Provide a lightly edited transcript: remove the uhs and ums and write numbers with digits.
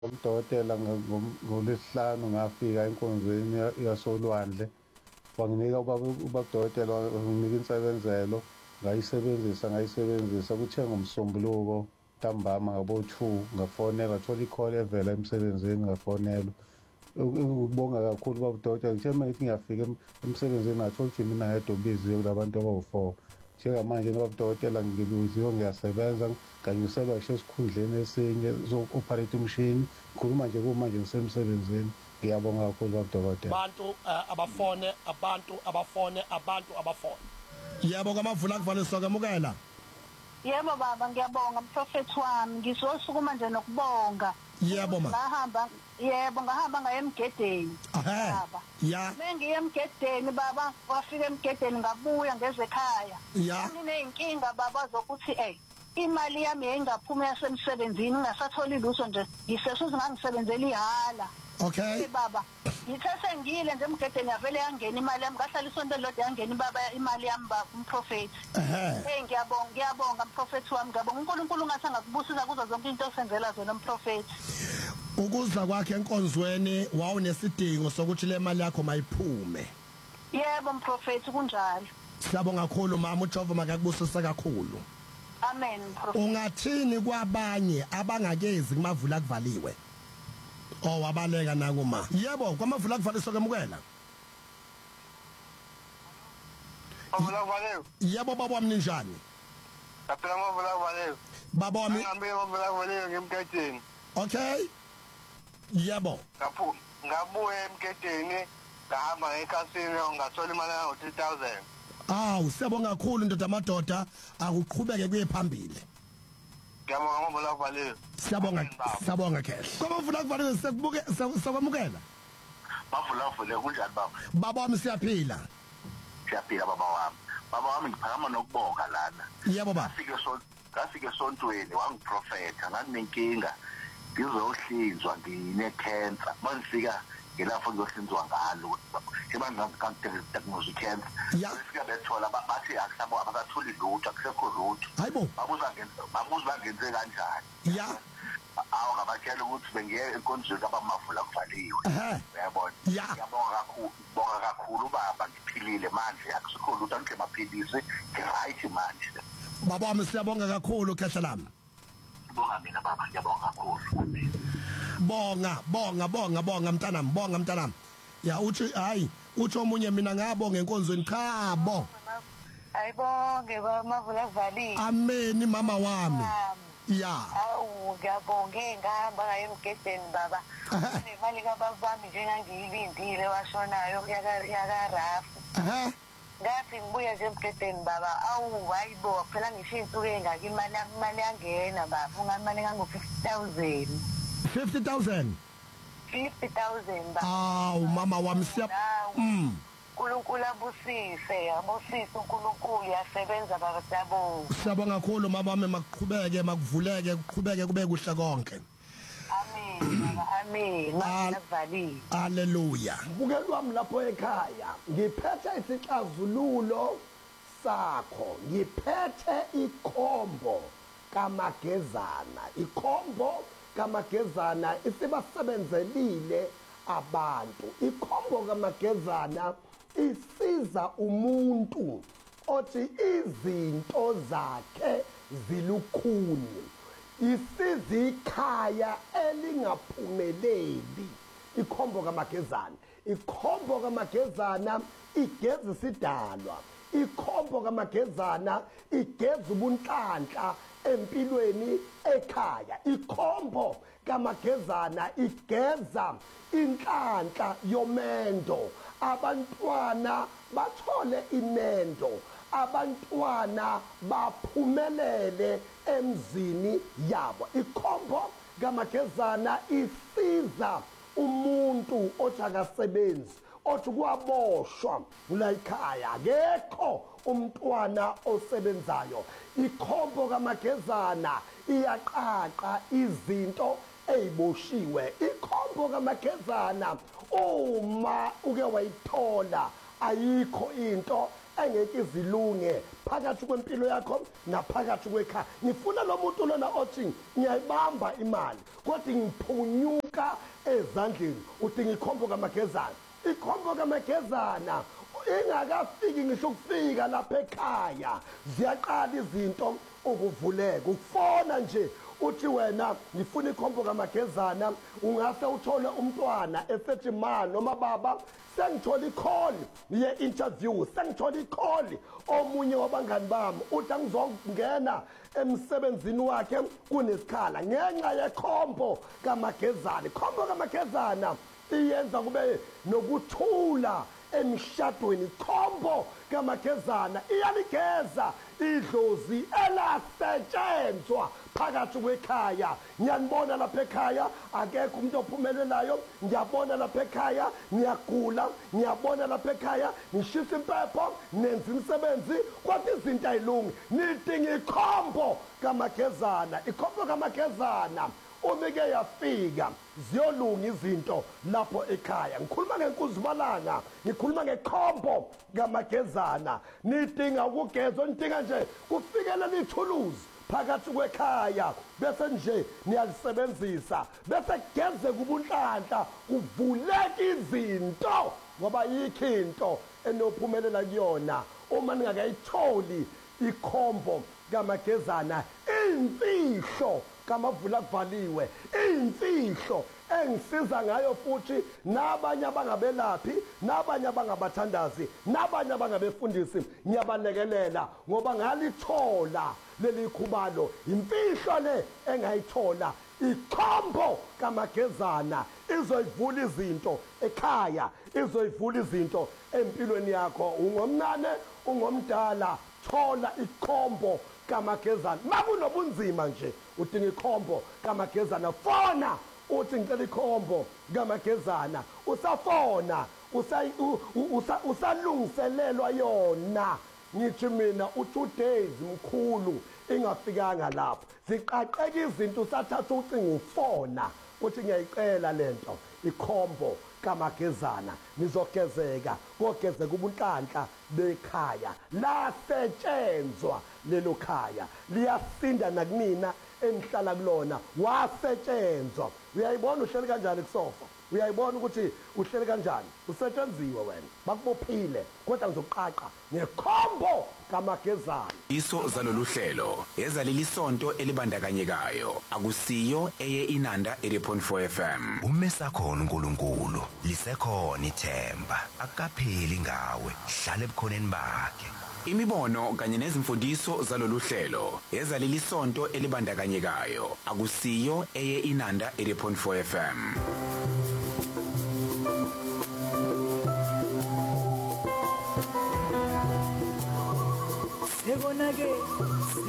Udokotela ngolwesihlanu ngafika enkonzweni yasolwandle wanginika ubaba udokotela wanginika insebenzelo ngayisebenzisa kuthe ngomsombuluko ntambama ngabo-2 ngafonelwa ngathola i-call evela emsebenzini ngafonelwa ukubonga kakhulu ubaba udokotela ngithe uma ngithi ngiyafika emsebenzini ngathola ukuthi mina ngedwa obiziwe kulabantu abawu-4 njengamanje ubaba udokotela ngibiziwe ngiyasebenza nganyuselwa ngisho esikhundleni esinye so-operate umshini ngikhuluma nje kumanje ngisemsebenzini ngiyabonga kakhulu ubaba udokotela abantu abafone yebo kamavula kuvaliswa kwamukela Yebo baba ngiyabonga mprofeti wami ngizosukuma nje nokubonga yebo ma ngahamba ngaye emgedeni baba ya mengiye emgedeni baba wafika emgedeni ngabuya ngeze ekhaya ngineyinkinga baba zokuthi imali yami yayingaphumi yasemsebenzini ngingasatholi lutho nje ngisesuze ngangisebenzela ihala okay baba ngithe sengile nje emgedeni yavele yangena imali yami ngahlala isonto lodwa yangena baba imali yami baba umprofeti ngiyabonga mprofeti wami ngiyabonga uNkulunkulu ngathi angakubusisa kuzo zonke into osenzela zona mprofeti ukuza kwakhe enkonzweni wawunesidingo sokuthi le mali yakho mayiphume yebo mprofeti kunjalo siyabonga kakhulu mama uJehova makakubusisa kakhulu amen mprofeti ungathini kwabanye abangakezi kumavula kuvaliwe wabaleka nakuma yebo kwamavula kuvaliswa kwamukela Mavula kuvaliwe yebo baba wami ninjani Kaphela mavula kuvaliwe baba wami ngihambe mavula kuvaliwe ngemgedeni okay yebo ngabuye emgedeni ngahamba ekhasini ngathola imali yango-3000 siyabonga kakhulu ndoda amadoda akuqhubeke kuye phambili ngiyabonga mavula kuvaliwe siyabonga khehle kwamavula kuvaliwe sakwamukela mavula kunjani baba baba wami siyaphila baba wami ngiphakama nokubonga lana yebo baba ngafike esontweni wangiprofetha nganginenkinga ngizohlinzwa ngine-cancer mangifika ngelapho ngiyohlinzwa ngalo diagnose cancer befika bethola bathi abakatholi lutho akusekho lutho hayibo babuza bangenze kanjani ngabatshela ukuthi bengiye enkonzweni kabamavula kuvaliwe uyabona ngiyabonga kakhulu baba ngiphilile manje akusekho lutho angikhe maphilisi ngi-right manje baba wami siyabonga kakhulu khehla lami bonga mina baba ngiyabonga kakhulu bonga mntanami ya uthi hayi uthi omunye mina ngabonga enkonzweni cha bo ayibonge bamavula kuvaliwe amen mama wami ya ngiyabonge ngihamba ngaye emgedeni baba nemali kababa bami njengangiyilindile washonayo yakarafu ngathi ngibuya nje emgedeni baba hayibo phela ngisho iy'nsuku ey'ngaki imali yangena baba ungamali engango-50,000 50,000 baba mama wami uNkulunkulu abusise uNkulunkulu yasebenza baba siyabonga kakhulu mama wami makuqhubeke makuvuleke kuqhubeke kube kuhle konke amen ngavaliwe haleluya bukelwami lapho ekhaya ngiphethe isixazululo sakho ngiphethe ikhombo kamagezana isibasebenzelile abantu ikhombo kamagezana isiza umuntu othi izinto zakhe zilukhuni isiza ikhaya elingaphumeleli ikhombo kamagezana igeza isidalwa ikhombo kamagezana igeza ubunhlanhla empilweni ekhaya ikhombo kamagezana igeza inhlanhla yomendo abantwana bathole imendo abantwana baphumelele emzini yabo ikhombo kamagezana isiza umuntu othi akasebenzi othi kuyaboshwa kula ekhaya akekho umntwana osebenzayo ikhombo kamagezana iyaqaqa izinto eziboshiwe ikhombo kamagezana uma uke wayithola ayikho into engeke izilunge phakathi kwempilo yakho naphakathi kwekhaya. Ngifuna lo muntu lona othi ngiyayibamba imali kodwa ngiphunyuka ezandleni uthi ngikhombo kaMagezana. Ikhombo kaMagezana ingakafiki ngisho ukufika lapha ekhaya ziyaqala izinto ukuvuleka ukufona nje uthi wena ngifuna ikhombo kaMagezana ungase uthole umntwana esethi ma noma baba sengithola i-call ye-interview sengithola i-call omunye wabangani bami uthi angizongena emsebenzini wakhe kunesikhala ngenxa yekhombo kaMagezana. Ikhombo kaMagezana iyenza kube nokuthula emshadweni. Ikhombo kaMagezana iyaligeza idlozi elasetshenzwa phakathi kwekhaya. Ngiyanibona lapha ekhaya akekho umuntu ophumelelayo. Ngiyabona lapha ekhaya ngiyagula. Ngiyabona lapha ekhaya ngishisa impepho nenza imisebenzi kodwa izinto ayilungi. Nidinga ikhombo kaMagezana. Ikhombo kaMagezana umike yafika ziyolunga izinto lapho ekhaya. Ngikhuluma ngenkuzibalanga, ngikhuluma ngekhombo kaMagezana. Nidinga ukugezwa, nidinga nje kufikela ithuluzi phakathi kwekhaya bese nje niyalisebenzisa bese kugeze kubunhlanhla kuvuleka izinto ngoba yikho into enophumelela kuyona uma ningakayitholi ikhombo kaMagezana. Imfihlo kamavula kuvaliwe, imfihlo engisiza ngayo futhi nabanye abangabelaphi nabanye abangabathandazi nabanye abangabefundisi ngiyabalekelela ngoba ngalithola leli khubalo. Imfihlo le engayithola ikhombo kaMagezana izoyivula izinto ekhaya, izoyivula izinto empilweni yakho. Ungomncane ungomdala thola ikhombo kaMagezana. Makunobunzima nje udinga ikhombo kaMagezana fona uthi ngicela ikhombo kaMagezana. Usafona usalungiselelwa yona. Ngithi mina u2 days mkhulu ingafikanga lapho ziqaqeka izinto usathatha ucingo ufona uthi ngiyayicela lento ikhombo kaMagezana. Nizogezeka kogezeka ubunhlanhla bekhaya lasetshenzwa lelo khaya liyasinda nakunina enihlala kulona wasetshenzwa. Uyayibona uhleli kanjani kusofa? Uyayibona ukuthi uhleli kanjani? Usetshenziwe wena bakubophile kodwa ngizoqaqa ngekhombo kaMagezana. Iso zalolu hlelo ezaleli sonto elibandakanyekayo akusiyo eye inanda 80.4 FM. Umesakhona uNkulunkulu lisekhona ithemba akapheli ngawe hlale ebukhoneni bakhe. Imibono kanye nezimfundiso zalolu hlelo ezaleli sonto elibandakanyekayo akusiyo eye inanda 80.4 FM. Sekonake